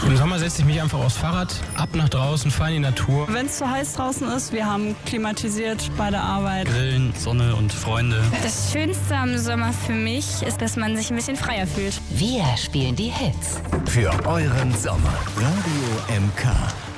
Im Sommer setze ich mich einfach aufs Fahrrad, ab nach draußen, fahre in die Natur. Wenn es zu heiß draußen ist, wir haben klimatisiert bei der Arbeit. Grillen, Sonne und Freunde. Das Schönste am Sommer für mich ist, dass man sich ein bisschen freier fühlt. Wir spielen die Hits. Für euren Sommer. Radio MK.